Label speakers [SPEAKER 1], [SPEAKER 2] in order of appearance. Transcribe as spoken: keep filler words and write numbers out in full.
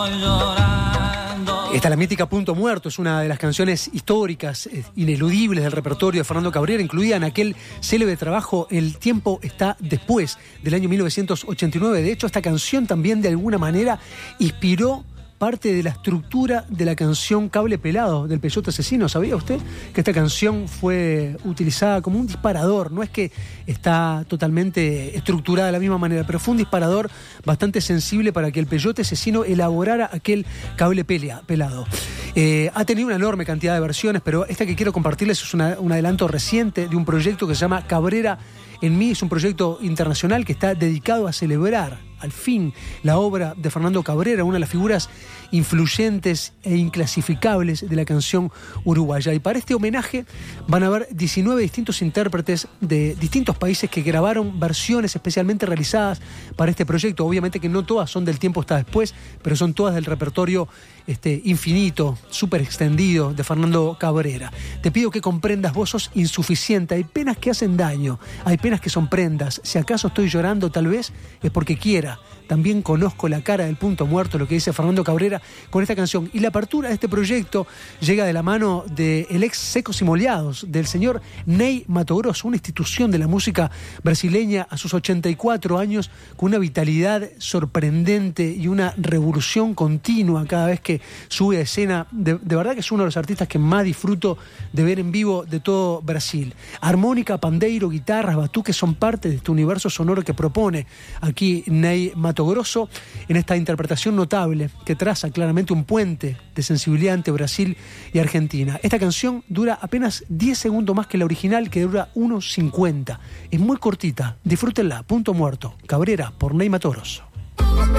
[SPEAKER 1] Esta, la mítica Punto Muerto, es una de las canciones históricas, ineludibles del repertorio de Fernando Cabrera, incluida en aquel célebre trabajo El tiempo está después, del año mil novecientos ochenta y nueve. De hecho, esta canción también de alguna manera inspiró parte de la estructura de la canción Cable Pelado del Peyote Asesino. ¿Sabía usted que esta canción fue utilizada como un disparador? No es que está totalmente estructurada de la misma manera, pero fue un disparador bastante sensible para que el Peyote Asesino elaborara aquel Cable pelea, Pelado. Eh, ha tenido una enorme cantidad de versiones, pero esta que quiero compartirles es una, un adelanto reciente de un proyecto que se llama Cabrera en mí. Es un proyecto internacional que está dedicado a celebrar al fin la obra de Fernando Cabrera, una de las figuras influyentes e inclasificables de la canción uruguaya. Y para este homenaje van a haber diecinueve distintos intérpretes de distintos países que grabaron versiones especialmente realizadas para este proyecto. Obviamente que no todas son del Tiempo está después, pero son todas del repertorio este, infinito, súper extendido de Fernando Cabrera. Te pido que comprendas, vos sos insuficiente, hay penas que hacen daño, hay penas que son prendas. Si acaso estoy llorando, tal vez es porque quiera. También conozco la cara del punto muerto, lo que dice Fernando Cabrera con esta canción. Y la apertura de este proyecto llega de la mano del ex Secos y Molhados, del señor Ney Matogrosso, una institución de la música brasileña a sus ochenta y cuatro años, con una vitalidad sorprendente y una revolución continua cada vez que sube a escena. De, de verdad que es uno de los artistas que más disfruto de ver en vivo de todo Brasil. Armónica, pandeiro, guitarras, batuques son parte de este universo sonoro que propone aquí Ney Matogrosso en esta interpretación notable que traza claramente un puente de sensibilidad entre Brasil y Argentina. Esta canción dura apenas diez segundos más que la original, que dura uno cincuenta. Es muy cortita, disfrútenla. Punto Muerto, Cabrera por Ney Matogrosso.